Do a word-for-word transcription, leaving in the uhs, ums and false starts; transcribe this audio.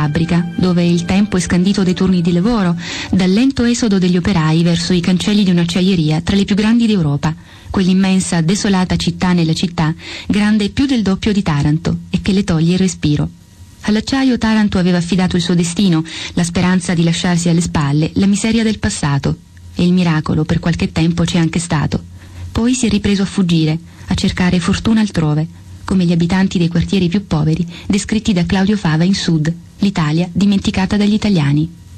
fabbrica, dove il tempo è scandito dai turni di lavoro, dal lento esodo degli operai verso i cancelli di un'acciaieria tra le più grandi d'Europa, quell'immensa, desolata città nella città, grande più del doppio di Taranto, e che le toglie il respiro. All'acciaio Taranto aveva affidato il suo destino, la speranza di lasciarsi alle spalle la miseria del passato, e il miracolo per qualche tempo c'è anche stato. Poi si è ripreso a fuggire, a cercare fortuna altrove, come gli abitanti dei quartieri più poveri descritti da Claudio Fava in Sud, l'Italia dimenticata dagli italiani.